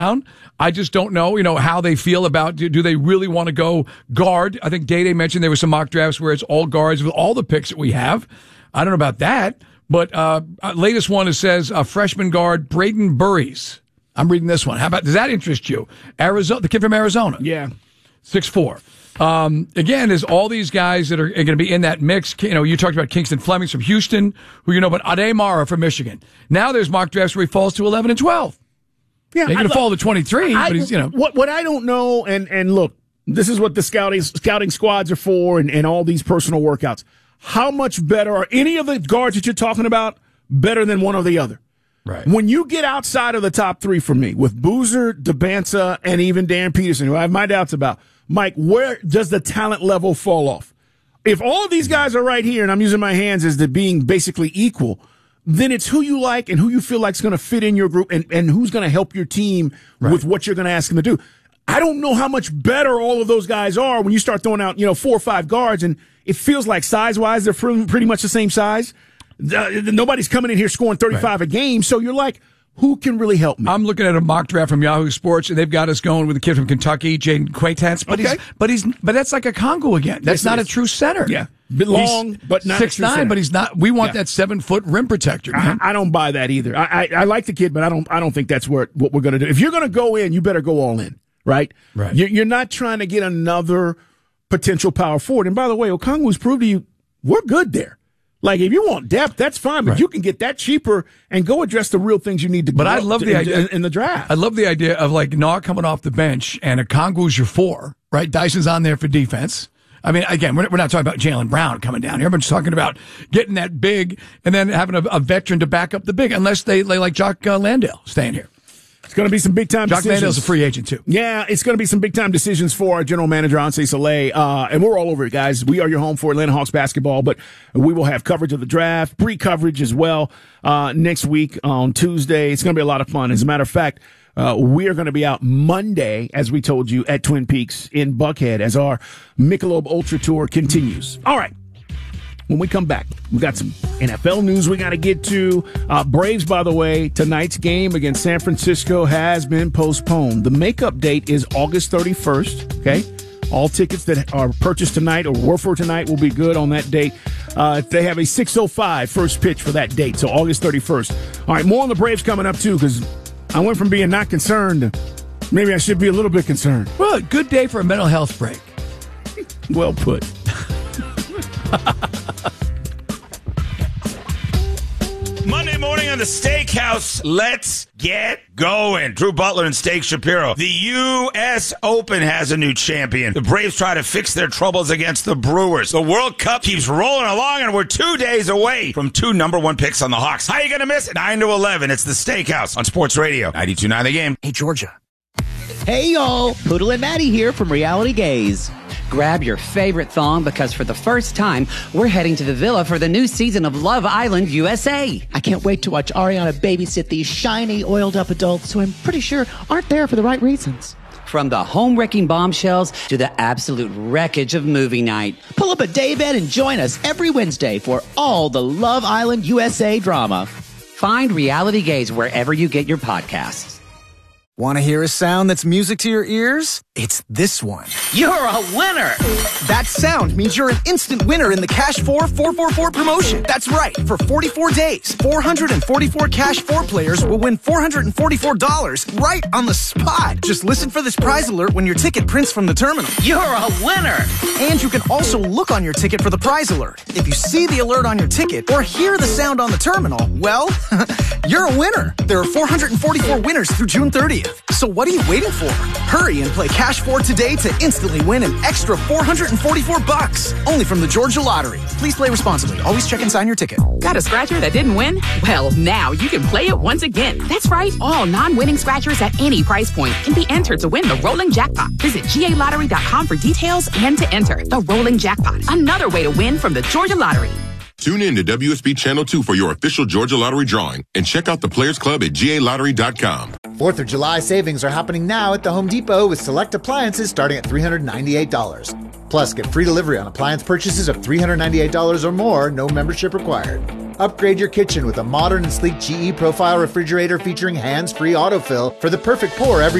I just don't know, how they feel about, do they really want to go guard? I think Day mentioned there were some mock drafts where it's all guards with all the picks that we have. I don't know about that, but latest one says freshman guard Braden Burries. I'm reading this one. How about, does that interest you? Arizona, the kid from Arizona. Yeah. 6'4". Again, there's all these guys that are going to be in that mix. You talked about Kingston Flemings from Houston, but Ademara from Michigan. Now there's mock drafts where he falls to 11 and 12. Yeah, he's going to fall to 23, but he's, What I don't know, and look, this is what the scouting squads are for and all these personal workouts. How much better are any of the guards that you're talking about better than one or the other? Right. When you get outside of the top three for me, with Boozer, Debanza, and even Dan Peterson, who I have my doubts about, Mike, where does the talent level fall off? If all of these guys are right here, and I'm using my hands as being basically equal, then it's who you like and who you feel like is going to fit in your group and who's going to help your team with what you're going to ask them to do. I don't know how much better all of those guys are when you start throwing out, 4 or 5 guards, and it feels like size-wise they're pretty much the same size. Nobody's coming in here scoring 35 a game, so you're like, who can really help me? I'm looking at a mock draft from Yahoo Sports, and they've got us going with a kid from Kentucky, Jaden Quaintance. But that's like a Congo again. That's not a true center. Yeah, long, but not 6'9", but he's not. We want that 7-foot rim protector. Man. I don't buy that either. I like the kid, but I don't think that's what we're going to do. If you're going to go in, you better go all in. Right. You're not trying to get another potential power forward. And by the way, Okongwu's proved to you we're good there. Like, if you want depth, that's fine, but you can get that cheaper and go address the real things you need to. But I love the idea in the draft. I love the idea of like Naw coming off the bench and Okongwu's your 4, right? Dyson's on there for defense. I mean, again, we're not talking about Jaylen Brown coming down here. We're just talking about getting that big and then having a veteran to back up the big, unless they like Jock Landale staying here. It's going to be some big-time decisions. Jock Landale's a free agent, too. Yeah, it's going to be some big-time decisions for our general manager, Anse Soleil. And we're all over it, guys. We are your home for Atlanta Hawks basketball, but we will have coverage of the draft, pre-coverage as well, next week on Tuesday. It's going to be a lot of fun. As a matter of fact, we are going to be out Monday, as we told you, at Twin Peaks in Buckhead as our Michelob Ultra Tour continues. All right. When we come back, we got some NFL news we got to get to. Braves, by the way, tonight's game against San Francisco has been postponed. The makeup date is August 31st, okay? All tickets that are purchased tonight or were for tonight will be good on that date. They have a 6:05 first pitch for that date, so August 31st. All right, more on the Braves coming up, too, because I went from being not concerned to maybe I should be a little bit concerned. Well, good day for a mental health break. Well put. Monday morning on the Steakhouse. Let's get going. Drew Butler and Steak Shapiro. The U.S. Open has a new champion. The Braves try to fix their troubles against the Brewers. The World Cup keeps rolling along, and we're 2 days away from 2 number 1 picks on the Hawks. How are you going to miss it? 9 to 11. It's the Steakhouse on Sports Radio 92.9 The Game. Hey, Georgia. Hey, y'all. Poodle and Maddie here from Reality Gaze. Grab your favorite thong because for the first time, we're heading to the villa for the new season of Love Island USA. I can't wait to watch Ariana babysit these shiny, oiled-up adults who I'm pretty sure aren't there for the right reasons. From the home-wrecking bombshells to the absolute wreckage of movie night. Pull up a daybed and join us every Wednesday for all the Love Island USA drama. Find Reality Gaze wherever you get your podcasts. Want to hear a sound that's music to your ears? It's this one. You're a winner! That sound means you're an instant winner in the Cash 4 444 promotion. That's right. For 44 days, 444 Cash 4 players will win $444 right on the spot. Just listen for this prize alert when your ticket prints from the terminal. You're a winner! And you can also look on your ticket for the prize alert. If you see the alert on your ticket or hear the sound on the terminal, well, you're a winner. There are 444 winners through June 30th. So what are you waiting for? Hurry and play Cash 4 today to instantly win an extra $444. Only from the Georgia Lottery. Please play responsibly. Always check and sign your ticket. Got a scratcher that didn't win? Well, now you can play it once again. That's right. All non-winning scratchers at any price point can be entered to win the Rolling Jackpot. Visit GALottery.com for details and to enter the Rolling Jackpot. Another way to win from the Georgia Lottery. Tune in to WSB Channel 2 for your official Georgia Lottery drawing and check out the Players Club at GALottery.com. 4th of July savings are happening now at the Home Depot with select appliances starting at $398. Plus, get free delivery on appliance purchases of $398 or more, no membership required. Upgrade your kitchen with a modern and sleek GE Profile refrigerator featuring hands-free autofill for the perfect pour every